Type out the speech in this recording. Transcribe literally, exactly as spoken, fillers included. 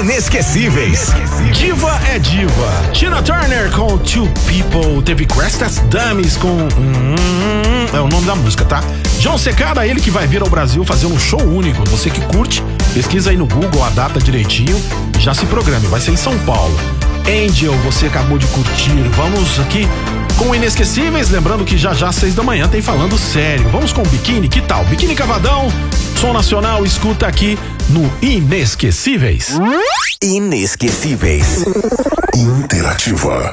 Inesquecíveis. Diva é diva. Tina Turner com Two People. Teve Crestas Dummies com... Hum, é o nome da música, tá? John Secada, ele que vai vir ao Brasil fazer um show único. Você que curte, pesquisa aí no Google a data direitinho. Já se programe, vai ser em São Paulo. Angel, você acabou de curtir. Vamos aqui com Inesquecíveis. Lembrando que já já às seis da manhã tem Falando Sério. Vamos com Biquíni, que tal? Biquíni Cavadão, som nacional, escuta aqui no Inesquecíveis. Inesquecíveis. Interativa.